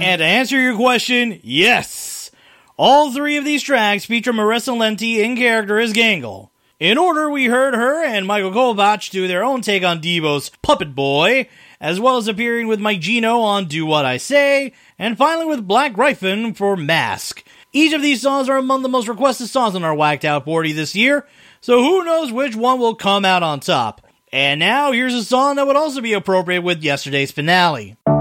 And to answer your question, yes. All three of these tracks feature Marissa Lenti in character as Gangle. In order, we heard her and Michael Kovach do their own take on Devo's Puppet Boy, as well as appearing with Mike Gino on Do What I Say, and finally with Black Gryphon for Mask. Each of these songs are among the most requested songs on our Whacked Out 40 this year, so who knows which one will come out on top. And now, here's a song that would also be appropriate with yesterday's finale.